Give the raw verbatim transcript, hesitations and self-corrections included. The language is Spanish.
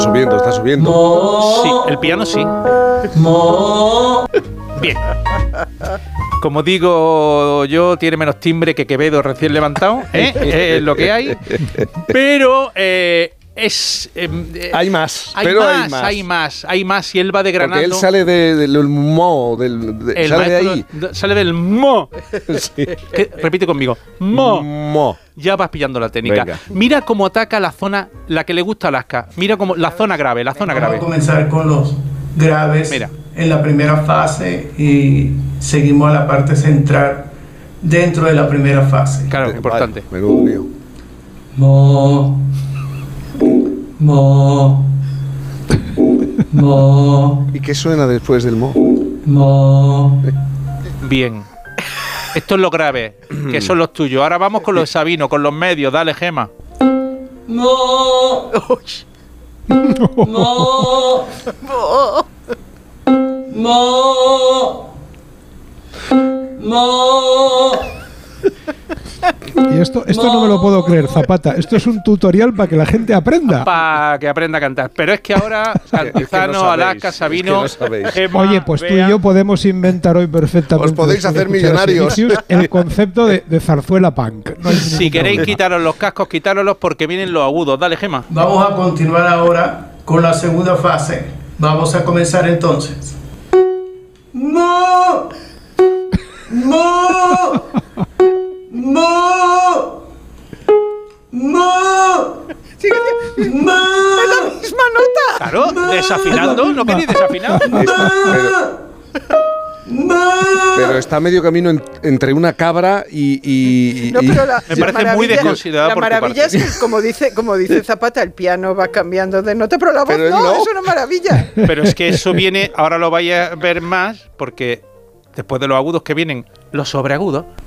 Subiendo, está subiendo. Mo. Sí, el piano sí. Mo. Bien. Como digo yo, tiene menos timbre que Quevedo recién levantado, ¿eh? Es lo que hay. Pero eh, es... Eh, hay más, hay pero más, hay más. Hay más, hay más. Y él va degranando. Porque él sale de, de, del mo, del, de, el sale de maestro ahí. de- sale del mo. Sí. Que- repite conmigo. Mo. Mo. Ya vas pillando la técnica. Venga. Mira cómo ataca la zona, la que le gusta a Alaska. Mira cómo la zona grave, la zona Vamos grave. a comenzar con los graves Mira. en la primera fase y seguimos a la parte central dentro de la primera fase. Claro, importante. Vale, menudo lío. Mo. Mo. Mo. ¿Y qué suena después del mo? Mo. Bien. Esto es lo grave, que son los tuyos. Ahora vamos con los Sabino, con los medios. Dale, Gema. Mo. Mo. Mo. Mo. Y esto, esto no me lo puedo creer, Zapata. Esto es un tutorial para que la gente aprenda. Para que aprenda a cantar. Pero es que ahora, Cantizano, sabéis, Alaska, Sabino. es que no sabéis. Gema, Oye, pues tú Bea. y yo podemos inventar hoy perfectamente. Os podéis después de hacer escuchar a millonarios. Vinicius, el concepto de, de zarzuela punk. No hay Si ningún queréis problema. quitaros los cascos, quitároslos porque vienen los agudos. Dale, Gema. Vamos a continuar ahora con la segunda fase. Vamos a comenzar entonces. Mo. Mo. Mo. Mo. Mo. Claro, desafinando. ¿No queréis desafinar? Pero, Mo. pero está a medio camino en- entre una cabra y... y- y- No, pero la, Me la parece muy maravilla- desconsiderado La por tu maravilla parte. es que, como dice, como dice Zapata, el piano va cambiando de nota, pero la voz Pero él no, no. es una maravilla. Pero es que eso viene, ahora lo vais a ver más, porque después de los agudos que vienen los sobreagudos.